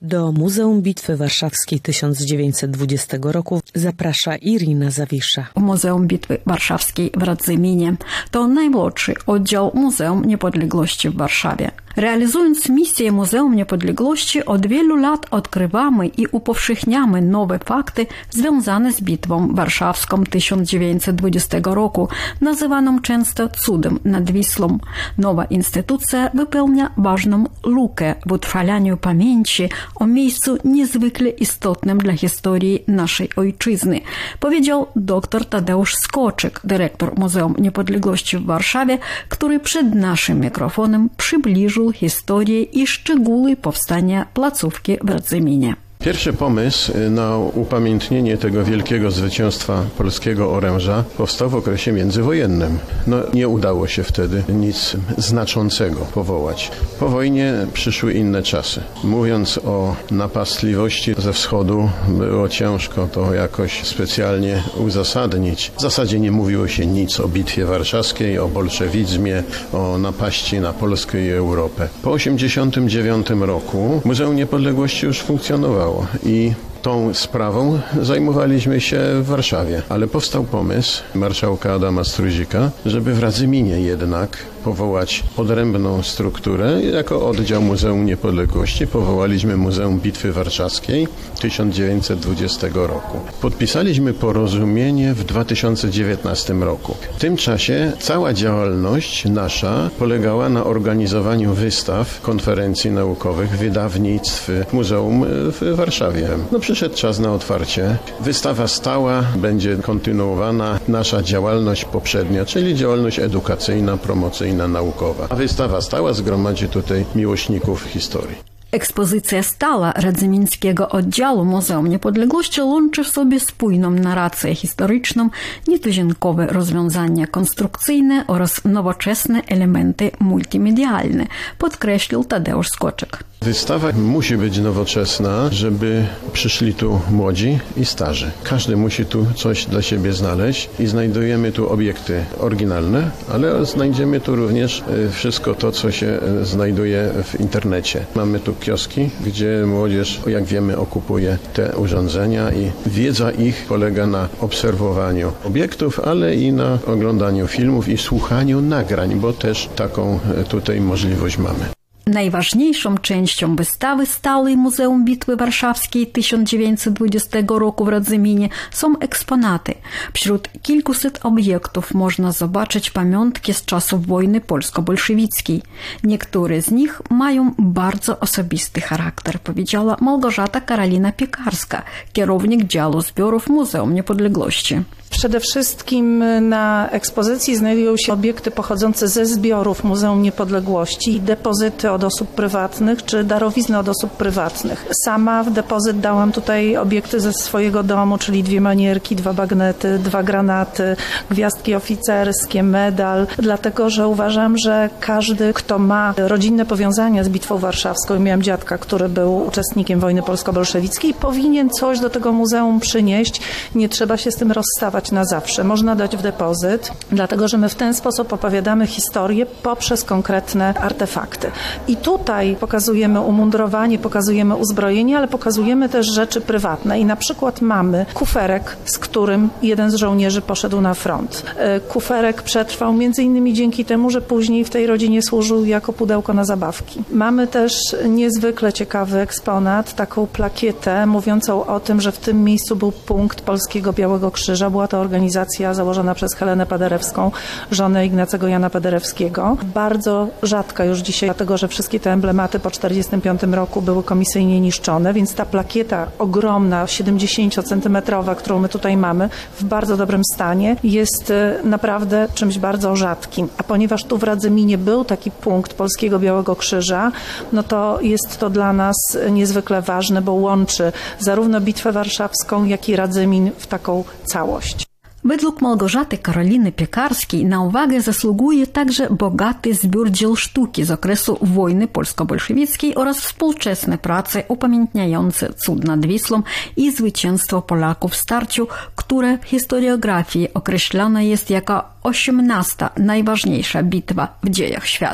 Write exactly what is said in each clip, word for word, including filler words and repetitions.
Do Muzeum Bitwy Warszawskiej tysiąc dziewięćset dwudziestego roku zaprasza Irina Zawisza. Muzeum Bitwy Warszawskiej w Radzyminie to najmłodszy oddział Muzeum Niepodległości w Warszawie. Realizując misję Muzeum Niepodległości, od wielu lat odkrywamy i upowszechniamy nowe fakty związane z Bitwą Warszawską tysiąc dziewięćset dwudziestego roku, nazywaną często cudem nad Wisłą. Nowa instytucja wypełnia ważną lukę w utrwalaniu pamięci o miejscu niezwykle istotnym dla historii naszej ojczyzny, powiedział dr Tadeusz Skoczyk, dyrektor Muzeum Niepodległości w Warszawie, który przed naszym mikrofonem przybliżył historię i szczegóły powstania placówki w Radzyminie. Pierwszy pomysł na upamiętnienie tego wielkiego zwycięstwa polskiego oręża powstał w okresie międzywojennym. No, nie udało się wtedy nic znaczącego powołać. Po wojnie przyszły inne czasy. Mówiąc o napastliwości ze wschodu, było ciężko to jakoś specjalnie uzasadnić. W zasadzie nie mówiło się nic o Bitwie Warszawskiej, o bolszewizmie, o napaści na Polskę i Europę. Po osiemdziesiątym dziewiątym roku Muzeum Niepodległości już funkcjonowało. I tą sprawą zajmowaliśmy się w Warszawie, ale powstał pomysł marszałka Adama Struzika, żeby w Radzyminie jednak powołać odrębną strukturę. Jako oddział Muzeum Niepodległości powołaliśmy Muzeum Bitwy Warszawskiej tysiąc dziewięćset dwudziestego roku. Podpisaliśmy porozumienie w dwa tysiące dziewiętnastym roku. W tym czasie cała działalność nasza polegała na organizowaniu wystaw, konferencji naukowych, wydawnictw Muzeum w Warszawie. No przyszedł czas na otwarcie. Wystawa stała, będzie kontynuowana nasza działalność poprzednia, czyli działalność edukacyjna, promocyjna, naukowa. A wystawa stała zgromadzi tutaj miłośników historii. Ekspozycja stała radzymińskiego oddziału Muzeum Niepodległości łączy w sobie spójną narrację historyczną, nietuzinkowe rozwiązania konstrukcyjne oraz nowoczesne elementy multimedialne, podkreślił Tadeusz Skoczyk. Wystawa musi być nowoczesna, żeby przyszli tu młodzi i starzy. Każdy musi tu coś dla siebie znaleźć i znajdujemy tu obiekty oryginalne, ale znajdziemy tu również wszystko to, co się znajduje w internecie. Mamy tu kioski, gdzie młodzież, jak wiemy, okupuje te urządzenia i wiedza ich polega na obserwowaniu obiektów, ale i na oglądaniu filmów i słuchaniu nagrań, bo też taką tutaj możliwość mamy. Najważniejszą częścią wystawy stałej Muzeum Bitwy Warszawskiej tysiąc dziewięćset dwudziestego roku w Radzyminie są eksponaty. Wśród kilkuset obiektów można zobaczyć pamiątki z czasów wojny polsko-bolszewickiej. Niektóre z nich mają bardzo osobisty charakter, powiedziała Małgorzata Karolina Piekarska, kierownik działu zbiorów Muzeum Niepodległości. Przede wszystkim na ekspozycji znajdują się obiekty pochodzące ze zbiorów Muzeum Niepodległości, depozyty od osób prywatnych czy darowizny od osób prywatnych. Sama w depozyt dałam tutaj obiekty ze swojego domu, czyli dwie manierki, dwa bagnety, dwa granaty, gwiazdki oficerskie, medal, dlatego że uważam, że każdy, kto ma rodzinne powiązania z Bitwą Warszawską, miałam dziadka, który był uczestnikiem wojny polsko-bolszewickiej, powinien coś do tego muzeum przynieść. Nie trzeba się z tym rozstawać na zawsze. Można dać w depozyt, dlatego że my w ten sposób opowiadamy historię poprzez konkretne artefakty. I tutaj pokazujemy umundurowanie, pokazujemy uzbrojenie, ale pokazujemy też rzeczy prywatne. I na przykład mamy kuferek, z którym jeden z żołnierzy poszedł na front. Kuferek przetrwał między innymi dzięki temu, że później w tej rodzinie służył jako pudełko na zabawki. Mamy też niezwykle ciekawy eksponat, taką plakietę mówiącą o tym, że w tym miejscu był punkt Polskiego Białego Krzyża. Była to organizacja założona przez Helenę Paderewską, żonę Ignacego Jana Paderewskiego. Bardzo rzadka już dzisiaj, dlatego że wszystkie te emblematy po czterdziestym piątym roku były komisyjnie niszczone, więc ta plakieta ogromna, siedemdziesięciocentymetrowa, którą my tutaj mamy, w bardzo dobrym stanie, jest naprawdę czymś bardzo rzadkim. A ponieważ tu w Radzyminie był taki punkt Polskiego Białego Krzyża, no to jest to dla nas niezwykle ważne, bo łączy zarówno Bitwę Warszawską, jak i Radzymin w taką całość. Według Małgorzaty Karoliny Piekarskiej na uwagę zasługuje także bogaty zbiór dzieł sztuki z okresu wojny polsko-bolszewickiej oraz współczesne prace upamiętniające cud nad Wisłą i zwycięstwo Polaków w starciu, które w historiografii określane jest jako osiemnasta najważniejsza bitwa w dziejach świata.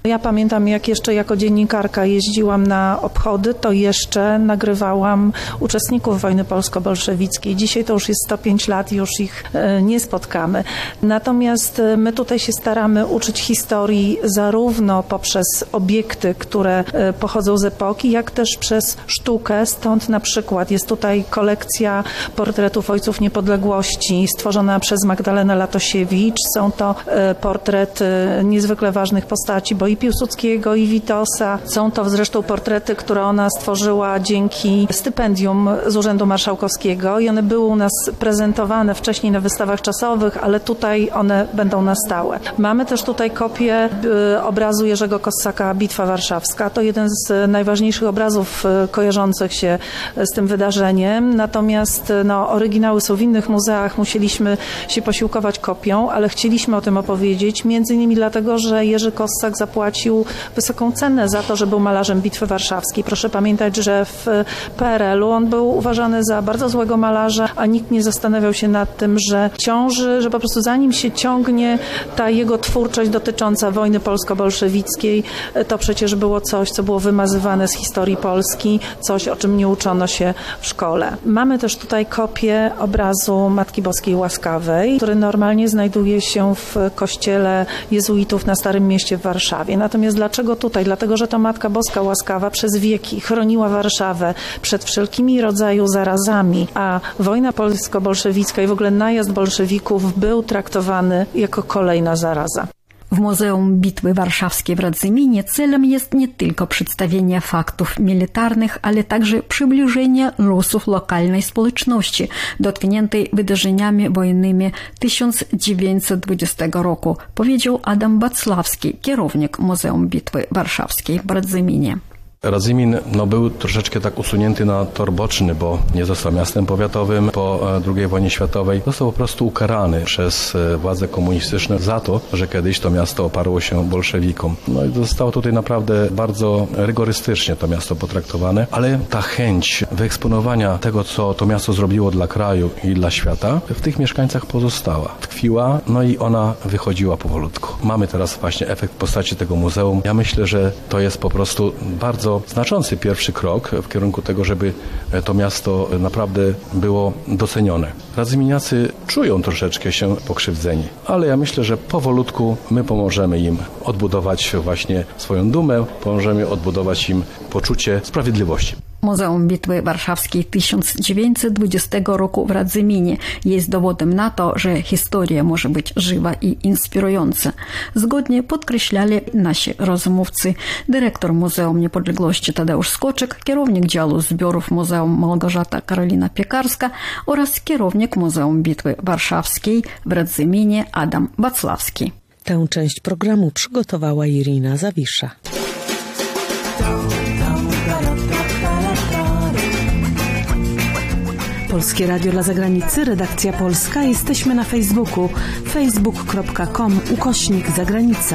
Ja pamiętam, jak jeszcze jako dziennikarka jeździłam na obchody, to jeszcze nagrywałam uczestników wojny polsko-bolszewickiej. Dzisiaj to już jest sto pięć lat i już ich nie spotkamy. Natomiast my tutaj się staramy uczyć historii zarówno poprzez obiekty, które pochodzą z epoki, jak też przez sztukę. Stąd na przykład jest tutaj kolekcja portretów ojców niepodległości stworzona przez Magdalenę Latosiewicz. Są to portrety niezwykle ważnych postaci, bo i Piłsudskiego, i Witosa. Są to zresztą portrety, które ona stworzyła dzięki stypendium z Urzędu Marszałkowskiego i one były u nas prezentowane wcześniej na wystawach czasowych, ale tutaj one będą na stałe. Mamy też tutaj kopię obrazu Jerzego Kossaka Bitwa Warszawska. To jeden z najważniejszych obrazów kojarzących się z tym wydarzeniem. Natomiast no, oryginały są w innych muzeach. Musieliśmy się posiłkować kopią, ale chcieliśmy o tym opowiedzieć. Między innymi dlatego, że Jerzy Kossak zapłacił wysoką cenę za to, że był malarzem Bitwy Warszawskiej. Proszę pamiętać, że w P R L u on był uważany za bardzo złego malarza, a nikt nie zastanawiał się nad tym, że ciąży, że po prostu zanim się ciągnie ta jego twórczość dotycząca wojny polsko-bolszewickiej, to przecież było coś, co było wymazywane z historii Polski, coś, o czym nie uczono się w szkole. Mamy też tutaj kopię obrazu Matki Boskiej Łaskawej, który normalnie znajduje się w kościele jezuitów na Starym Mieście w Warszawie. Natomiast dlaczego tutaj? Dlatego, że ta Matka Boska Łaskawa przez wieki chroniła Warszawę przed wszelkimi rodzaju zarazami, a wojna polsko-bolszewicka i w ogóle najazd bolszewików był traktowany jako kolejna zaraza. W Muzeum Bitwy Warszawskiej w Radzyminie celem jest nie tylko przedstawienie faktów militarnych, ale także przybliżenie losów lokalnej społeczności dotkniętej wydarzeniami wojennymi tysiąc dziewięćset dwudziestego roku, powiedział Adam Bacławski, kierownik Muzeum Bitwy Warszawskiej w Radzyminie. Radzymin no, był troszeczkę tak usunięty na tor boczny, bo nie został miastem powiatowym po drugiej wojnie światowej. Został po prostu ukarany przez władze komunistyczne za to, że kiedyś to miasto oparło się bolszewikom. No i zostało tutaj naprawdę bardzo rygorystycznie to miasto potraktowane, ale ta chęć wyeksponowania tego, co to miasto zrobiło dla kraju i dla świata, w tych mieszkańcach pozostała. Tkwiła, no i ona wychodziła powolutku. Mamy teraz właśnie efekt w postaci tego muzeum. Ja myślę, że to jest po prostu bardzo znaczący pierwszy krok w kierunku tego, żeby to miasto naprawdę było docenione. Radzyminiacy czują troszeczkę się pokrzywdzeni, ale ja myślę, że powolutku my pomożemy im odbudować właśnie swoją dumę, pomożemy odbudować im poczucie sprawiedliwości. Muzeum Bitwy Warszawskiej tysiąc dziewięćset dwudziestego roku w Radzyminie jest dowodem na to, że historia może być żywa i inspirująca. Zgodnie podkreślali nasi rozmówcy, dyrektor Muzeum Niepodległości Tadeusz Skoczek, kierownik działu zbiorów Muzeum Małgorzata Karolina Piekarska oraz kierownik Muzeum Bitwy Warszawskiej w Radzyminie Adam Bacławski. Tę część programu przygotowała Irina Zawisza. Polskie Radio dla Zagranicy, redakcja polska. Jesteśmy na Facebooku facebook kropka com ukośnik zagranica.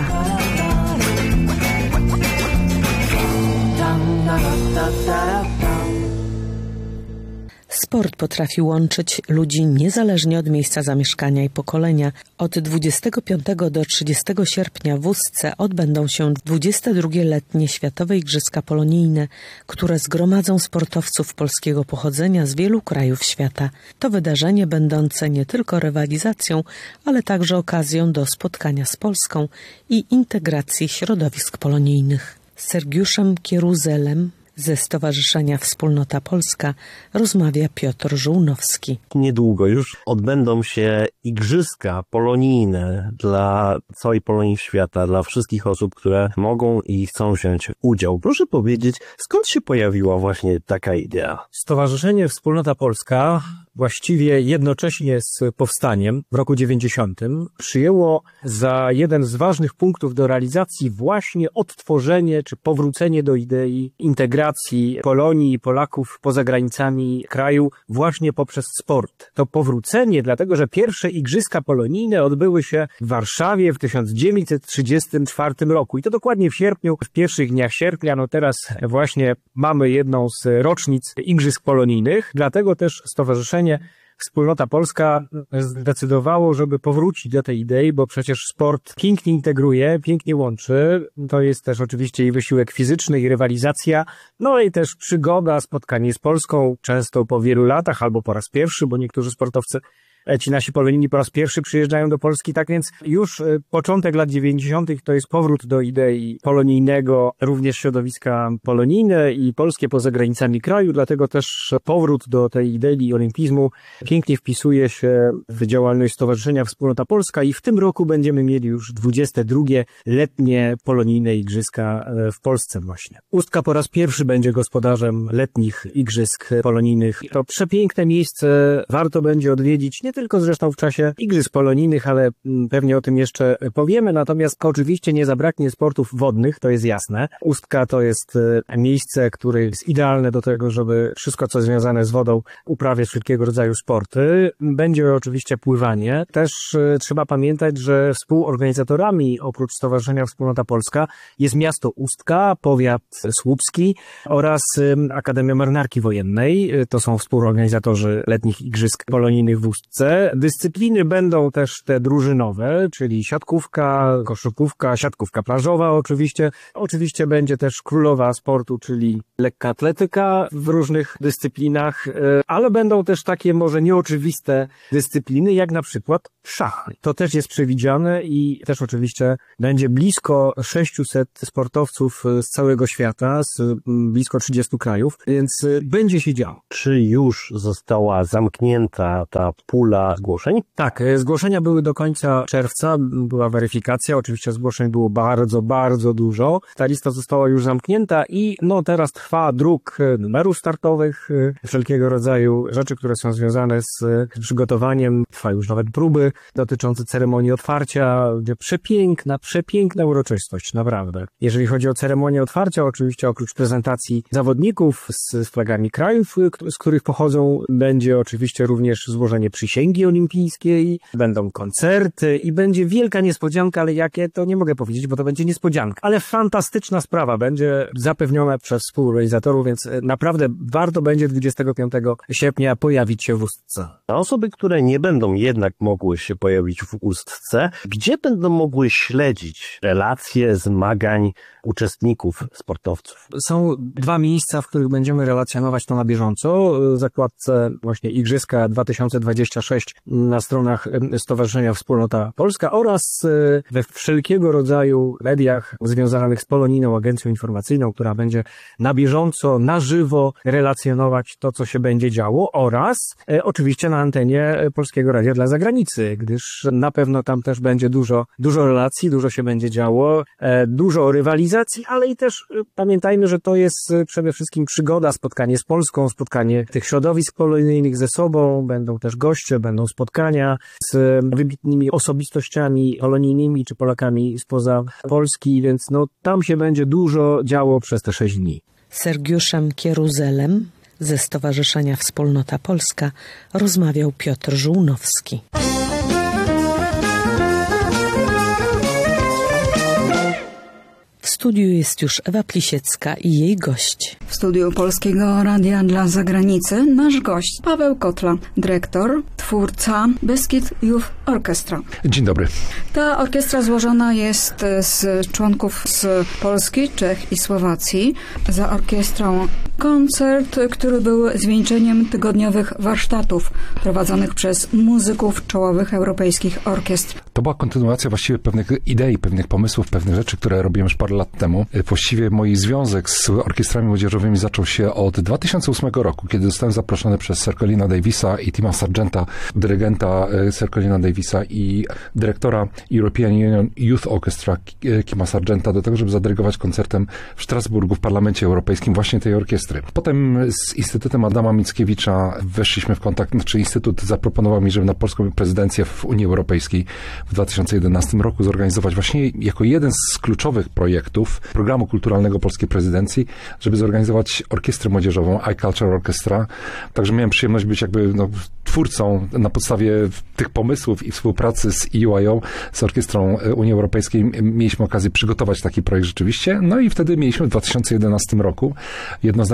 Sport potrafi łączyć ludzi niezależnie od miejsca zamieszkania i pokolenia. Od dwudziestego piątego do trzydziestego sierpnia w Ustce odbędą się dwudzieste drugie letnie Światowe Igrzyska Polonijne, które zgromadzą sportowców polskiego pochodzenia z wielu krajów świata. To wydarzenie będące nie tylko rywalizacją, ale także okazją do spotkania z Polską i integracji środowisk polonijnych. Z Sergiuszem Kieruzelem ze Stowarzyszenia Wspólnota Polska rozmawia Piotr Żółnowski. Niedługo już odbędą się igrzyska polonijne dla całej Polonii świata, dla wszystkich osób, które mogą i chcą wziąć udział. Proszę powiedzieć, skąd się pojawiła właśnie taka idea? Stowarzyszenie Wspólnota Polska właściwie jednocześnie z powstaniem w roku dziewięćdziesiątym przyjęło za jeden z ważnych punktów do realizacji właśnie odtworzenie czy powrócenie do idei integracji Polonii i Polaków poza granicami kraju właśnie poprzez sport. To powrócenie, dlatego że pierwsze igrzyska polonijne odbyły się w Warszawie w tysiąc dziewięćset trzydziestym czwartym roku i to dokładnie w sierpniu, w pierwszych dniach sierpnia. No teraz właśnie mamy jedną z rocznic igrzysk polonijnych, dlatego też stowarzyszenie Wspólnota Polska zdecydowało, żeby powrócić do tej idei, bo przecież sport pięknie integruje, pięknie łączy. To jest też oczywiście i wysiłek fizyczny, i rywalizacja, no i też przygoda, spotkanie z Polską, często po wielu latach albo po raz pierwszy, bo niektórzy sportowcy, ci nasi polonijni po raz pierwszy przyjeżdżają do Polski, tak więc już początek lat dziewięćdziesiątych to jest powrót do idei polonijnego, również środowiska polonijne i polskie poza granicami kraju, dlatego też powrót do tej idei olimpizmu pięknie wpisuje się w działalność Stowarzyszenia Wspólnota Polska i w tym roku będziemy mieli już dwudzieste drugie letnie polonijne igrzyska w Polsce właśnie. Ustka po raz pierwszy będzie gospodarzem letnich igrzysk polonijnych. To przepiękne miejsce warto będzie odwiedzić, nie tylko zresztą w czasie igrzysk polonijnych, ale pewnie o tym jeszcze powiemy, natomiast oczywiście nie zabraknie sportów wodnych, to jest jasne. Ustka to jest miejsce, które jest idealne do tego, żeby wszystko, co związane z wodą, uprawiać wszelkiego rodzaju sporty. Będzie oczywiście pływanie. Też trzeba pamiętać, że współorganizatorami oprócz Stowarzyszenia Wspólnota Polska jest miasto Ustka, powiat słupski oraz Akademia Marynarki Wojennej. To są współorganizatorzy letnich igrzysk polonijnych w Ustce. Dyscypliny będą też te drużynowe, czyli siatkówka, koszykówka, siatkówka plażowa oczywiście. Oczywiście będzie też królowa sportu, czyli lekka atletyka w różnych dyscyplinach, ale będą też takie może nieoczywiste dyscypliny, jak na przykład szachy. To też jest przewidziane i też oczywiście będzie blisko sześciuset sportowców z całego świata, z blisko trzydziestu krajów, więc będzie się działo. Czy już została zamknięta ta pula zgłoszeń? Tak, zgłoszenia były do końca czerwca, była weryfikacja, oczywiście zgłoszeń było bardzo, bardzo dużo. Ta lista została już zamknięta i no teraz trwa druk numerów startowych, wszelkiego rodzaju rzeczy, które są związane z przygotowaniem. Trwa już nawet próby dotyczące ceremonii otwarcia, gdzie przepiękna, przepiękna uroczystość, naprawdę. Jeżeli chodzi o ceremonię otwarcia, oczywiście oprócz prezentacji zawodników z, z flagami krajów, z których pochodzą, będzie oczywiście również złożenie przysięgi olimpijskiej, będą koncerty i będzie wielka niespodzianka, ale jakie to nie mogę powiedzieć, bo to będzie niespodzianka. Ale fantastyczna sprawa będzie zapewniona przez współorganizatorów, więc naprawdę warto będzie dwudziestego piątego sierpnia pojawić się w Ustce. A osoby, które nie będą jednak mogły się pojawić w Ustce, gdzie będą mogły śledzić relacje zmagań uczestników, sportowców? Są dwa miejsca, w których będziemy relacjonować to na bieżąco. W zakładce właśnie Igrzyska dwa tysiące dwadzieścia sześć na stronach Stowarzyszenia Wspólnota Polska oraz we wszelkiego rodzaju mediach związanych z Polonijną Agencją Informacyjną, która będzie na bieżąco, na żywo relacjonować to, co się będzie działo oraz e, oczywiście na antenie Polskiego Radia dla Zagranicy, gdyż na pewno tam też będzie dużo, dużo relacji, dużo się będzie działo, e, dużo rywalizacji, ale i też e, pamiętajmy, że to jest e, przede wszystkim przygoda, spotkanie z Polską, spotkanie tych środowisk polonijnych ze sobą, będą też goście, będą spotkania z wybitnymi osobistościami polonijnymi czy Polakami spoza Polski, więc no tam się będzie dużo działo przez te sześć dni. Sergiuszem Kieruzelem ze Stowarzyszenia Wspólnota Polska rozmawiał Piotr Żółnowski. W studiu jest już Ewa Plisiecka i jej gość. W studiu Polskiego Radia dla Zagranicy nasz gość Paweł Kotla, dyrektor, twórca Beskid Youth Orchestra. Dzień dobry. Ta orkiestra złożona jest z członków z Polski, Czech i Słowacji. Za orkiestrą koncert, który był zwieńczeniem tygodniowych warsztatów prowadzonych przez muzyków czołowych europejskich orkiestr. To była kontynuacja właściwie pewnych idei, pewnych pomysłów, pewnych rzeczy, które robiłem już parę lat temu. Właściwie mój związek z orkiestrami młodzieżowymi zaczął się od dwa tysiące ósmego roku, kiedy zostałem zaproszony przez Sir Colina Davisa i Tima Sargenta, dyrygenta Sir Colina Davisa i dyrektora European Union Youth Orchestra Kima Sargenta do tego, żeby zadyrygować koncertem w Strasburgu w Parlamencie Europejskim właśnie tej orkiestry. Potem z Instytutem Adama Mickiewicza weszliśmy w kontakt, znaczy Instytut zaproponował mi, żeby na polską prezydencję w Unii Europejskiej w dwa tysiące jedenastym roku zorganizować właśnie jako jeden z kluczowych projektów programu kulturalnego polskiej prezydencji, żeby zorganizować orkiestrę młodzieżową, iCulture Orchestra. Także miałem przyjemność być jakby no, twórcą na podstawie tych pomysłów i współpracy z E U I O, z Orkiestrą Unii Europejskiej. Mieliśmy okazję przygotować taki projekt rzeczywiście. No i wtedy mieliśmy w dwa tysiące jedenastym roku jedno z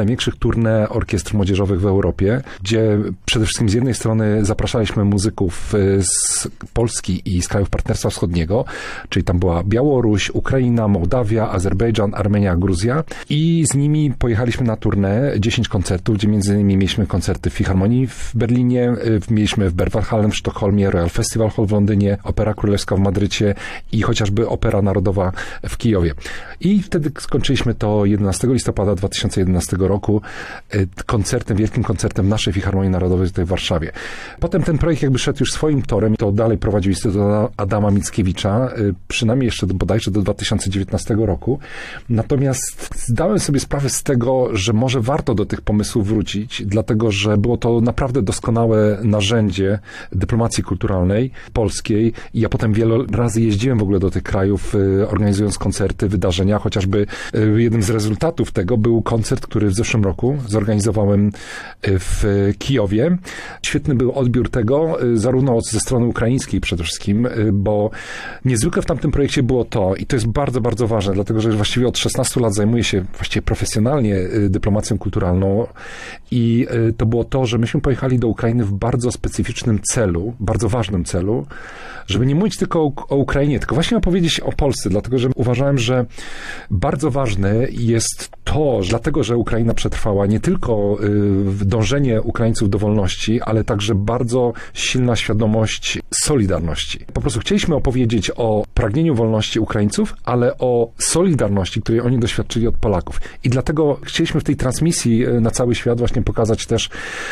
największych tournée orkiestr młodzieżowych w Europie, gdzie przede wszystkim z jednej strony zapraszaliśmy muzyków z Polski i z krajów Partnerstwa Wschodniego, czyli tam była Białoruś, Ukraina, Mołdawia, Azerbejdżan, Armenia, Gruzja i z nimi pojechaliśmy na tournée, dziesięć koncertów, gdzie między innymi mieliśmy koncerty w Filharmonii w Berlinie, mieliśmy w Berwaldhallen w Sztokholmie, Royal Festival Hall w Londynie, Opera Królewska w Madrycie i chociażby Opera Narodowa w Kijowie. I wtedy skończyliśmy to jedenastego listopada dwa tysiące jedenastego roku koncertem, wielkim koncertem naszej Filharmonii Narodowej tutaj w Warszawie. Potem ten projekt jakby szedł już swoim torem, to dalej prowadził Instytut Adama Mickiewicza, przynajmniej jeszcze bodajże do dwa tysiące dziewiętnastego roku. Natomiast zdałem sobie sprawę z tego, że może warto do tych pomysłów wrócić, dlatego że było to naprawdę doskonałe narzędzie dyplomacji kulturalnej polskiej i ja potem wiele razy jeździłem w ogóle do tych krajów, organizując koncerty, wydarzenia, chociażby jednym z rezultatów tego był koncert, który w zeszłym roku zorganizowałem w Kijowie. Świetny był odbiór tego, zarówno ze strony ukraińskiej przede wszystkim, bo niezwykłe w tamtym projekcie było to, i to jest bardzo, bardzo ważne, dlatego że właściwie od szesnastu lat zajmuję się właściwie profesjonalnie dyplomacją kulturalną i to było to, że myśmy pojechali do Ukrainy w bardzo specyficznym celu, bardzo ważnym celu, żeby nie mówić tylko o Ukrainie, tylko właśnie opowiedzieć o Polsce, dlatego że uważałem, że bardzo ważne jest to, że dlatego, że Ukraina przetrwała, nie tylko dążenie Ukraińców do wolności, ale także bardzo silna świadomość solidarności. Po prostu chcieliśmy opowiedzieć o pragnieniu wolności Ukraińców, ale o solidarności, której oni doświadczyli od Polaków. I dlatego chcieliśmy w tej transmisji na cały świat właśnie pokazać też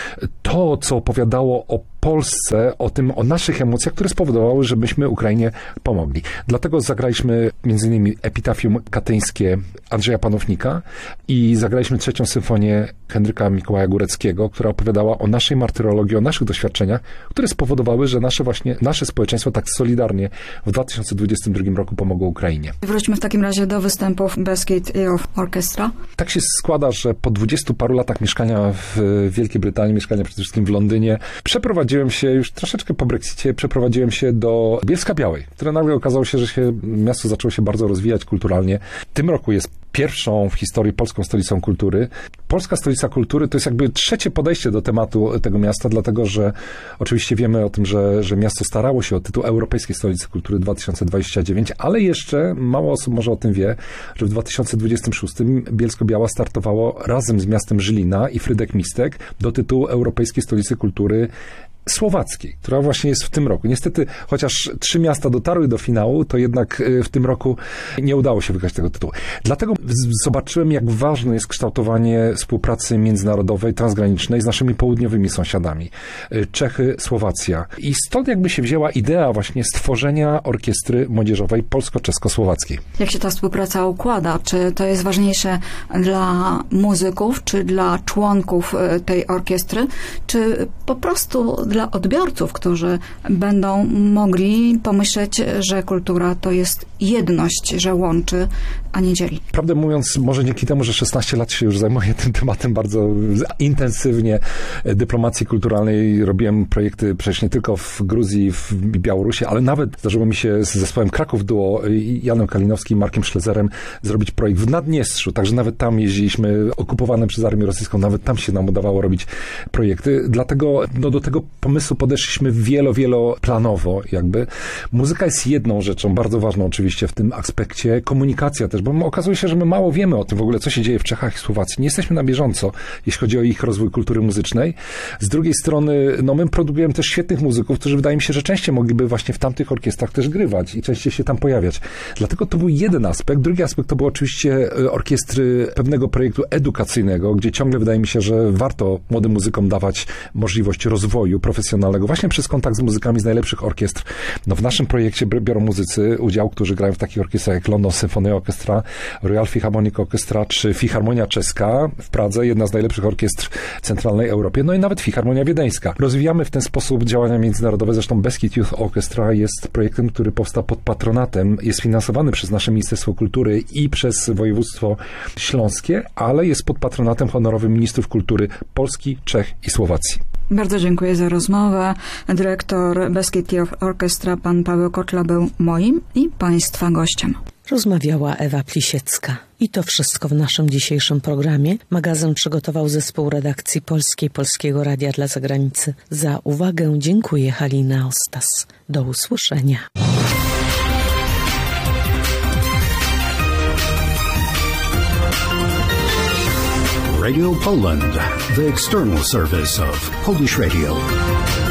to, co opowiadało o Polsce, o tym, o naszych emocjach, które spowodowały, żebyśmy Ukrainie pomogli. Dlatego zagraliśmy między innymi Epitafium katyńskie Andrzeja Panownika i zagraliśmy trzecią symfonię Henryka Mikołaja Góreckiego, która opowiadała o naszej martyrologii, o naszych doświadczeniach, które spowodowały, że nasze właśnie, nasze społeczeństwo tak solidarnie w dwa tysiące dwudziestym drugim roku pomogło Ukrainie. Wróćmy w takim razie do występów Beskid Youth Orchestra. Tak się składa, że po dwudziestu paru latach mieszkania w Wielkiej Brytanii, mieszkania przede wszystkim w Londynie, przeprowadziłem się już troszeczkę po Brexicie, przeprowadziłem się do Bielska-Białej, które nagle okazało się, że się, miasto zaczęło się bardzo rozwijać kulturalnie. W tym roku jest pierwszą w historii polską stolicą kultury. Polska stolica kultury to jest jakby trzecie podejście do tematu tego miasta, dlatego że oczywiście wiemy o tym, że, że miasto starało się o tytuł Europejskiej Stolicy Kultury dwa tysiące dwudziesty dziewiąty, ale jeszcze mało osób może o tym wie, że w dwa tysiące dwudziestym szóstym Bielsko-Biała startowało razem z miastem Żylina i Frydek Mistek do tytułu Europejskiej Stolicy Kultury Słowackiej, która właśnie jest w tym roku. Niestety, chociaż trzy miasta dotarły do finału, to jednak w tym roku nie udało się wygrać tego tytułu. Dlatego zobaczyłem, jak ważne jest kształtowanie współpracy międzynarodowej, transgranicznej z naszymi południowymi sąsiadami. Czechy, Słowacja. I stąd jakby się wzięła idea właśnie stworzenia orkiestry młodzieżowej polsko-czesko-słowackiej. Jak się ta współpraca układa? Czy to jest ważniejsze dla muzyków, czy dla członków tej orkiestry, czy po prostu dla odbiorców, którzy będą mogli pomyśleć, że kultura to jest jedność, że łączy, a nie dzieli. Prawdę mówiąc, może dzięki temu, że szesnaście lat się już zajmuję tym tematem bardzo intensywnie dyplomacji kulturalnej, robiłem projekty przecież nie tylko w Gruzji, w Białorusi, ale nawet zdarzyło mi się z zespołem Kraków Duo, Janem Kalinowskim, Markiem Szlezerem zrobić projekt w Naddniestrzu, także nawet tam jeździliśmy, okupowane przez armię rosyjską, nawet tam się nam udawało robić projekty, dlatego no, do tego pomysłu podeszliśmy wielo, wieloplanowo jakby. Muzyka jest jedną rzeczą, bardzo ważną oczywiście w tym aspekcie, komunikacja też, bo okazuje się, że my mało wiemy o tym w ogóle, co się dzieje w Czechach i Słowacji. Nie jesteśmy na bieżąco, jeśli chodzi o ich rozwój kultury muzycznej. Z drugiej strony, no my produkujemy też świetnych muzyków, którzy wydaje mi się, że częściej mogliby właśnie w tamtych orkiestrach też grywać i częściej się tam pojawiać. Dlatego to był jeden aspekt. Drugi aspekt to był oczywiście orkiestry pewnego projektu edukacyjnego, gdzie ciągle wydaje mi się, że warto młodym muzykom dawać możliwość rozwoju profesjonalnego właśnie przez kontakt z muzykami z najlepszych orkiestr. No w naszym projekcie biorą muzycy udział, którzy grają w takich orkiestrach jak London Symphony Orchestra, Royal Philharmonic Orchestra czy Filharmonia Czeska w Pradze, jedna z najlepszych orkiestr w centralnej Europie, no i nawet Filharmonia Wiedeńska. Rozwijamy w ten sposób działania międzynarodowe, zresztą Beskid Youth Orchestra jest projektem, który powstał pod patronatem, jest finansowany przez nasze Ministerstwo Kultury i przez województwo śląskie, ale jest pod patronatem honorowym ministrów kultury Polski, Czech i Słowacji. Bardzo dziękuję za rozmowę. Dyrektor Beskid Youth Orchestra, pan Paweł Kotla, był moim i państwa gościem. rozmawiała Ewa Plisiecka. I to wszystko w naszym dzisiejszym programie. Magazyn przygotował zespół redakcji polskiej Polskiego Radia dla Zagranicy. Za uwagę dziękuję Halina Ostas. Do usłyszenia. Radio Poland, the external service of Polish Radio.